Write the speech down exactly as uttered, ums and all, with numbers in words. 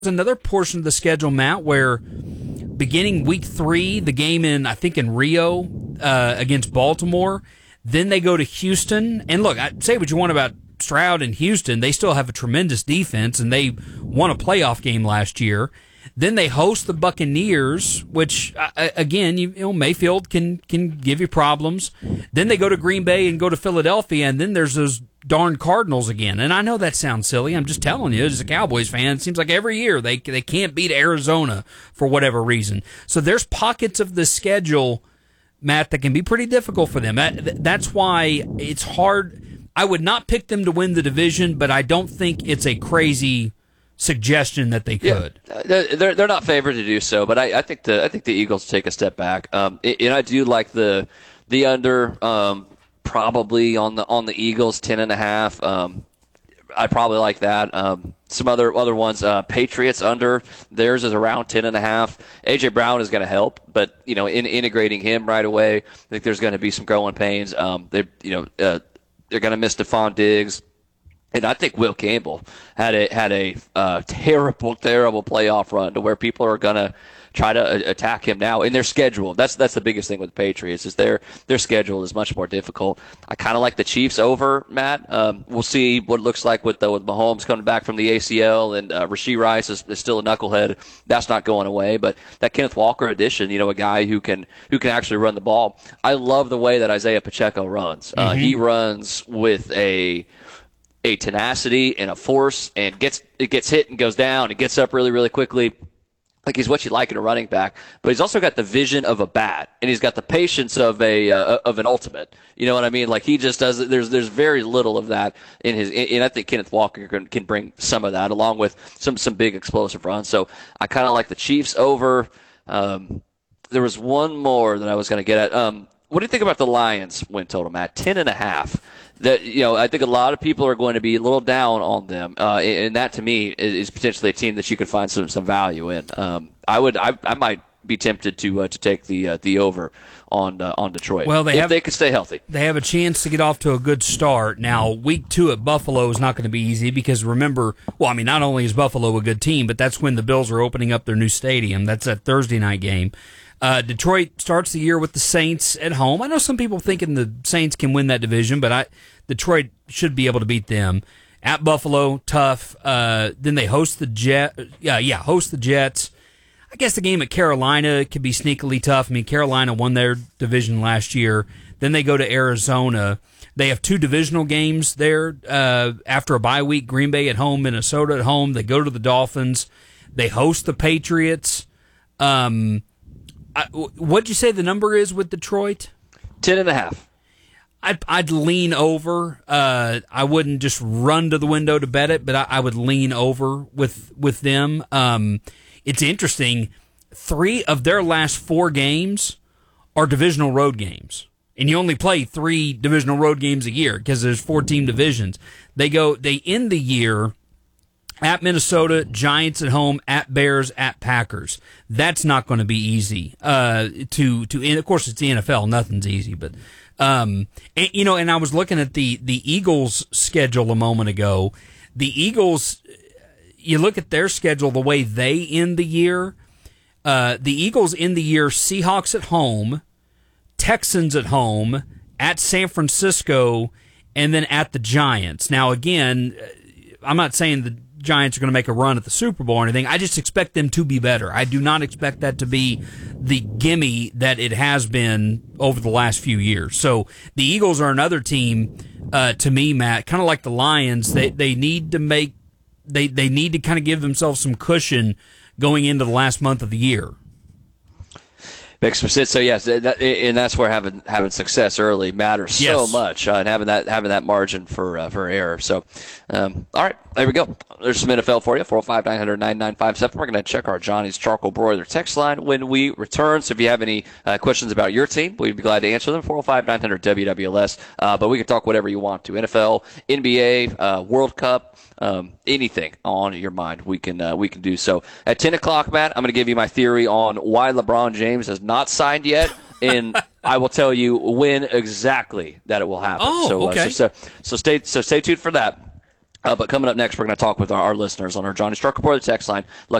another portion of the schedule, Matt, where beginning week three, the game in, I think, in Rio uh, against Baltimore, then they go to Houston. And look, I say what you want about Stroud and Houston. They still have a tremendous defense, and they won a playoff game last year. Then they host the Buccaneers, which, uh, again, you, you know, Mayfield can, can give you problems. Then they go to Green Bay and go to Philadelphia, and then there's those darn Cardinals again. And I know that sounds silly. I'm just telling you, as a Cowboys fan, it seems like every year they they can't beat Arizona for whatever reason. So there's pockets of the schedule, Matt, that can be pretty difficult for them. That, that's why it's hard. I would not pick them to win the division, but I don't think it's a crazy suggestion that they could. Yeah, they're they're not favored to do so, but I, I think the I think the Eagles take a step back. Um, and I do like the the under um, probably on the on the Eagles ten and a half. Um, I probably like that. Um, some other other ones, uh, Patriots under theirs is around ten and a half. A J Brown is going to help, but you know, in integrating him right away, I think there's going to be some growing pains. Um, they you know uh, they're going to miss Stephon Diggs. And I think Will Campbell had a had a uh, terrible, terrible playoff run to where people are going to try to uh, attack him now in their schedule. That's that's the biggest thing with the Patriots is their their schedule is much more difficult. I kind of like the Chiefs over, Matt. Um, we'll see what it looks like with uh, with Mahomes coming back from the A C L, and uh, Rashee Rice is, is still a knucklehead. That's not going away. But that Kenneth Walker addition, you know, a guy who can who can actually run the ball. I love the way that Isaiah Pacheco runs. Uh, mm-hmm. He runs with a a tenacity and a force, and gets it gets hit and goes down and gets up really, really quickly. Like he's what you like in a running back, but he's also got the vision of a bat, and he's got the patience of a uh, of an ultimate. You know what I mean? Like he just does. There's there's very little of that in his, and I think Kenneth Walker can, can bring some of that along with some some big explosive runs. So I kind of like the Chiefs over. Um, there was one more that I was going to get at. Um, what do you think about the Lions win total, Matt? Ten and a half. That, you know, I think a lot of people are going to be a little down on them, uh, and that to me is potentially a team that you could find some, some value in. Um, I would, I, I might be tempted to uh, to take the uh, the over on uh, on Detroit. Well, they if have, they could stay healthy. They have a chance to get off to a good start. Now, week two at Buffalo is not going to be easy because remember, well, I mean, not only is Buffalo a good team, but that's when the Bills are opening up their new stadium. That's that Thursday night game. Uh, Detroit starts the year with the Saints at home. I know some people thinking the Saints can win that division, but I Detroit should be able to beat them. At Buffalo, tough. Uh, then they host the Jet. Yeah, yeah, host the Jets. I guess the game at Carolina could be sneakily tough. I mean, Carolina won their division last year. Then they go to Arizona. They have two divisional games there uh, after a bye week. Green Bay at home, Minnesota at home. They go to the Dolphins. They host the Patriots. Um, I, what'd you say the number is with Detroit? Ten and a half. I'd, I'd lean over. Uh, I wouldn't just run to the window to bet it, but I, I would lean over with with them. Um, it's interesting. Three of their last four games are divisional road games, and you only play three divisional road games a year because there's four team divisions. They go. They end the year at Minnesota, Giants at home, at Bears, at Packers. That's not going to be easy. Uh, to to and of course it's the N F L. Nothing's easy, but um, and, you know. And I was looking at the the Eagles' schedule a moment ago. The Eagles, you look at their schedule, the way they end the year. Uh, the Eagles end the year: Seahawks at home, Texans at home, at San Francisco, and then at the Giants. Now, again, I'm not saying the Giants are going to make a run at the Super Bowl or anything. I just expect them to be better. I do not expect that to be the gimme that it has been over the last few years. So the Eagles are another team, uh, to me, Matt, kind of like the Lions. They they need to make they they need to kind of give themselves some cushion going into the last month of the year. Makes some sense. So yes, that, and that's where having having success early matters so Yes. much, uh, and having that having that margin for uh, for error. So, um, all right, there we go. There's some N F L for you. four oh five, nine hundred, ninety-nine fifty-seven. We're going to check our Johnny's Charcoal Broiler text line when we return. So if you have any uh, questions about your team, we'd be glad to answer them. four oh five, nine hundred, W W L S. Uh, but we can talk whatever you want to. N F L, N B A, uh, World Cup. Um, anything on your mind, we can uh, we can do so. At ten o'clock, Matt, I'm going to give you my theory on why LeBron James has not signed yet, and I will tell you when exactly that it will happen. Oh, so, okay. Uh, so, so so stay so stay tuned for that. Uh, but coming up next, we're going to talk with our, our listeners on our Johnny Struck Report, the text line.